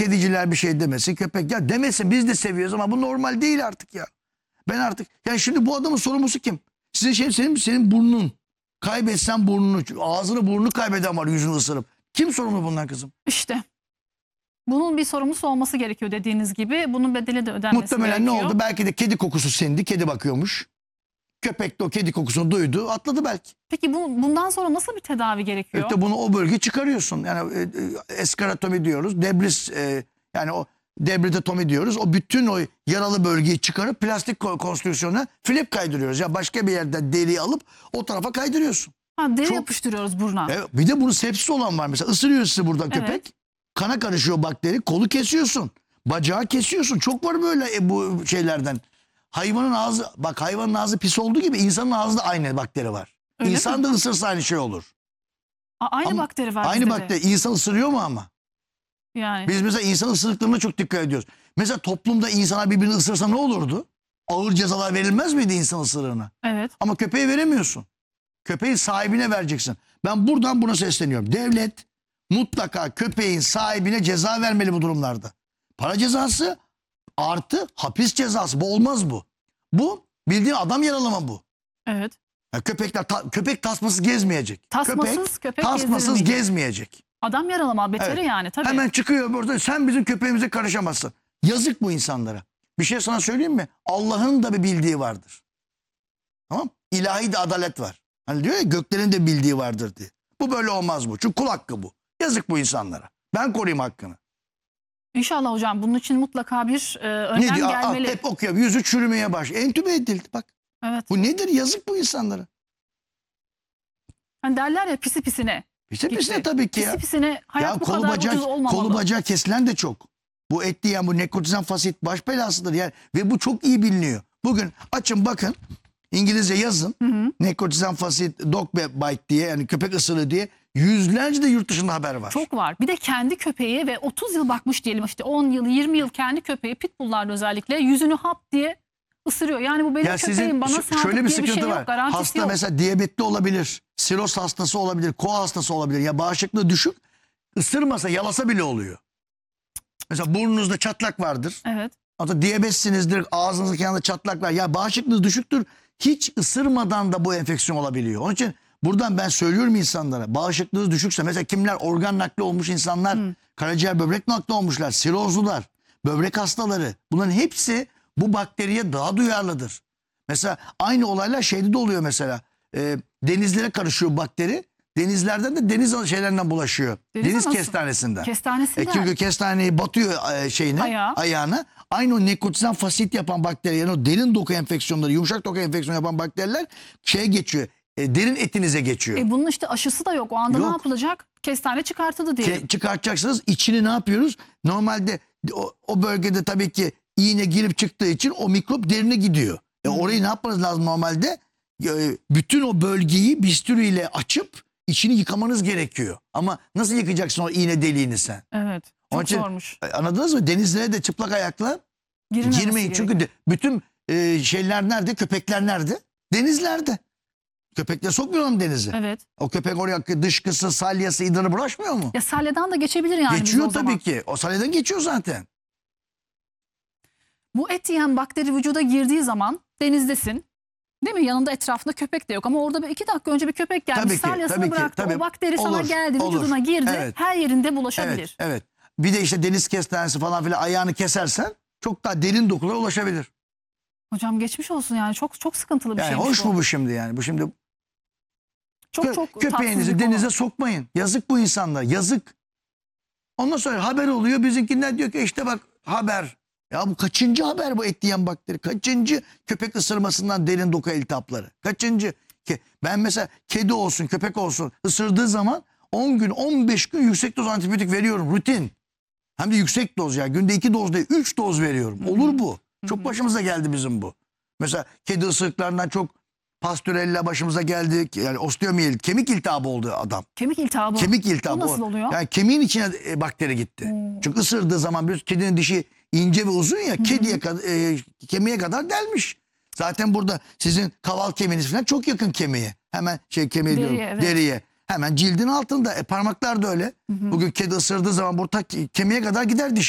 kediciler bir şey demesin, köpek ya demesin, biz de seviyoruz ama bu normal değil artık ya. Ben artık yani şimdi bu adamın sorumlusu kim? Senin burnun. Kaybetsen burnunu, ağzını burnunu kaybeden var yüzünü ısırıp. Kim sorumlu bundan kızım? İşte. Bunun bir sorumlusu olması gerekiyor dediğiniz gibi. Bunun bedeli de ödenmesi Muhtemelen gerekiyor. ne oldu? Belki de kedi kokusu sindi. Kedi bakıyormuş. Köpek de o kedi kokusunu duydu. Atladı belki. Peki bundan sonra nasıl bir tedavi gerekiyor? İşte bunu o bölge çıkarıyorsun. Yani eskaratomi diyoruz. Debris yani o debridatomi diyoruz. O bütün o yaralı bölgeyi çıkarıp plastik konstrüksiyona flip kaydırıyoruz. Ya başka bir yerden deriyi alıp o tarafa kaydırıyorsun. Ha, deri Çok- yapıştırıyoruz buruna. Evet, bir de bunun sepsis olan var mesela. Isırıyor sizi buradan Evet. köpek. Kana karışıyor bakteri. Kolu kesiyorsun. Bacağı kesiyorsun. Çok var böyle bu şeylerden. Hayvanın ağzı, bak hayvanın ağzı pis olduğu gibi insanın ağzında aynı bakteri var. Öyle İnsan mi? da ısırsa aynı şey olur. Aynı Ama bakteri var Aynı bizde de. bakteri. İnsan ısırıyor mu ama? Yani. Biz mesela insan ısırıklarına çok dikkat ediyoruz. Mesela toplumda insanlar birbirini ısırsa ne olurdu? Ağır cezalar verilmez miydi insan ısırığına? Evet. Ama köpeğe veremiyorsun. Köpeğin sahibine vereceksin. Ben buradan buna sesleniyorum. Devlet mutlaka köpeğin sahibine ceza vermeli bu durumlarda. Para cezası artı hapis cezası. Bu olmaz bu. Bu bildiğin adam yaralama bu. Evet. Ya köpek tasmasız gezmeyecek. Tasmasız köpek tasmasız gezdirilmeyecek. gezmeyecek. Adam yaralama beteri Evet. yani tabii. Hemen çıkıyor burada, sen bizim köpeğimize karışamazsın. Yazık bu insanlara. Bir şey sana söyleyeyim mi? Allah'ın da bir bildiği vardır. Tamam? İlahi de adalet var. Hani diyor ya, göklerin de bildiği vardır diye. Bu böyle olmaz bu. Çünkü kul hakkı bu. Yazık bu insanlara. Ben koruyayım hakkını. İnşallah hocam bunun için mutlaka bir Ne önlem diyor? gelmeli. Hep okuyor. Yüzü çürümeye başlıyor. Entübe edildi bak. Evet. Bu nedir? Yazık bu insanlara. Hani derler ya pisi pisine. Pisi Gitti. pisine tabii ki ya. Pisi pisine hayat Ya bu kadar ucuz olmamalı. kolu bacağı kesilen de çok. Bu et yiyen, bu nekrotizan fasit baş belasıdır yani. Ve bu çok iyi biliniyor. Bugün açın bakın, İngilizce yazın. Nekrotizan fasit dog bite diye, yani köpek ısırığı diye yüzlerce de yurt dışında haber var. Çok var. Bir de kendi köpeği ve 30 yıl bakmış diyelim, işte 10 yıl 20 yıl kendi köpeği, pitbulllarda özellikle yüzünü hap diye ısırıyor. Yani bu benim Ya köpeğim, bana sadık şöyle bir diye bir sıkıntı şey var. yok. Garantisi Hasta yok. mesela diyabetli olabilir. Siroz hastası olabilir. Koa hastası olabilir. Ya bağışıklığı düşük. Isırmasa, yalasa bile oluyor. Mesela burnunuzda çatlak vardır. Evet. Hatta diyabetsinizdir, ağzınızın kenarında çatlak var. Ya bağışıklığınız düşüktür. Hiç ısırmadan da bu enfeksiyon olabiliyor. Onun için buradan ben söylüyorum insanlara. Bağışıklığınız düşükse, mesela kimler organ nakli olmuş insanlar, karaciğer böbrek nakli olmuşlar, sirozlular, böbrek hastaları. Bunların hepsi bu bakteriye daha duyarlıdır. Mesela aynı olaylar şeyde de oluyor mesela. Denizlere karışıyor bakteri. Denizlerden de deniz şeylerinden bulaşıyor. Deniz nasıl? kestanesinden. Kestanesinden. Çünkü kestaneyi batıyor ayağına. Aynı o nekrotizan fasit yapan bakteri, yani o derin doku enfeksiyonları, yumuşak doku enfeksiyonu yapan bakteriler şeye geçiyor. Derin etinize geçiyor. Bunun işte aşısı da yok. O anda Yok. ne yapılacak? Kestane çıkartıldı diyelim. Çıkartacaksınız. İçini ne yapıyoruz? Normalde o bölgede tabii ki iğne girip çıktığı için o mikrop derine gidiyor. Orayı ne yapmanız lazım normalde? Bütün o bölgeyi bistüriyle açıp içini yıkamanız gerekiyor. Ama nasıl yıkacaksın o iğne deliğini sen? Evet. Onun Çok için, zormuş. anladınız mı? Denizlere de çıplak ayakla Girilmemesi girmeyin. Çünkü gerekiyor. bütün şeyler nerede? Köpekler nerede? Denizlerde. Köpekler sokmuyor mu denize? Evet. O köpek oraya dışkısı, salyası, idrarı bulaşmıyor mu? Ya salyadan da geçebilir yani. Geçiyor bize o zaman. tabii ki. O salyadan geçiyor zaten. Bu et yiyen bakteri vücuda girdiği zaman denizdesin. Değil mi? Yanında etrafında köpek de yok. Ama orada 2 dakika önce bir köpek gelmiş. Tabii ki, Salyasını tabii ki, bıraktı. tabii. O bakteri sana Olur, geldi. olur. Vücuduna girdi. Evet. Her yerinde bulaşabilir. Evet, evet. Bir de işte deniz kestanesi falan filan ayağını kesersen çok daha derin dokulara ulaşabilir. Hocam geçmiş olsun yani. Çok çok sıkıntılı bir Yani şeymiş hoş bu. mu bu şimdi yani? Bu şimdi Çok tatsız köpeğinizi bir denize konu. sokmayın. Yazık bu insanlar. Yazık. Ondan sonra haber oluyor. Bizimkiler diyor ki işte bak haber. Ya bu kaçıncı haber bu et yiyen bakteri? Kaçıncı köpek ısırmasından derin doku iltihapları? Kaçıncı? Ben mesela kedi olsun, köpek olsun ısırdığı zaman 10 gün, 15 gün yüksek doz antibiyotik veriyorum. Rutin. Hem de yüksek doz ya. Günde 2 doz değil, 3 doz veriyorum. Olur bu. Çok başımıza geldi bizim bu. Mesela kedi ısırıklarından çok Pastorella başımıza geldi. Yani osteomiyel, kemik iltihabı oldu adam. Kemik iltihabı. Kemik iltihabı. O nasıl oluyor? Yani kemiğin içine bakteri gitti. Çünkü ısırdığı zaman bir kedinin dişi ince ve uzun ya, kemiğe kadar delmiş. Zaten burada sizin kaval kemiğiniz falan çok yakın kemiğe. Hemen kemiğe Deriye, diyorum, evet. deriye. Hemen cildin altında. Parmaklar da öyle. Bugün kedi ısırdığı zaman burada kemiğe kadar gider diş.